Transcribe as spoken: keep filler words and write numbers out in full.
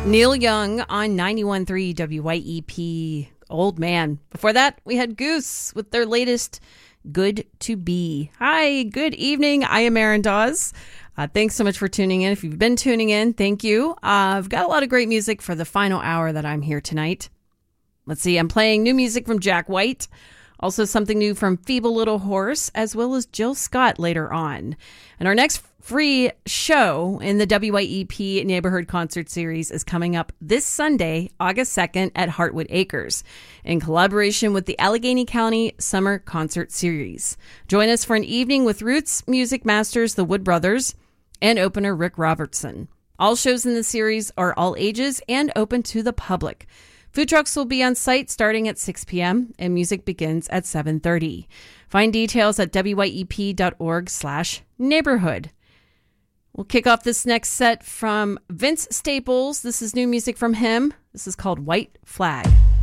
Neil Young on ninety-one point three W Y E P. Old Man. Before that, we had Goose with their latest Good to Be. Hi, good evening. I am Erin Dawes. Uh, thanks so much for tuning in. If you've been tuning in, thank you. Uh, I've got a lot of great music for the final hour that I'm here tonight. Let's see, I'm playing new music from Jack White. Also something new from Feeble Little Horse, as well as Jill Scott later on. And our next free show in the W Y E P Neighborhood Concert Series is coming up this Sunday, August second at Heartwood Acres, in collaboration with the Allegheny County Summer Concert Series. Join us for an evening with Roots music masters, the Wood Brothers, and opener Rick Robertson. All shows in the series are all ages and open to the public. Food trucks will be on site starting at six p.m. and music begins at seven thirty. Find details at W Y E P dot org slash neighborhood. We'll kick off this next set from Vince Staples. This is new music from him. This is called White Flag.